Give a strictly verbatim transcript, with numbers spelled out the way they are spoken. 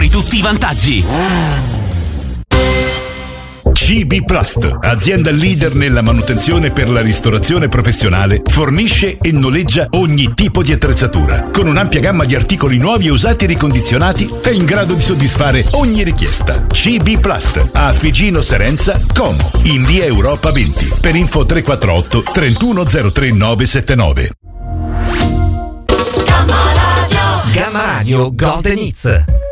Scopri tutti i vantaggi. C B Plast, azienda leader nella manutenzione per la ristorazione professionale, fornisce e noleggia ogni tipo di attrezzatura. Con un'ampia gamma di articoli nuovi e usati e ricondizionati, è in grado di soddisfare ogni richiesta. C B Plast, a Figino Serenza, Como, in via Europa venti. Per info tre quattro otto trentuno zero tre nove sette nove. Gamma Radio Golden Hits.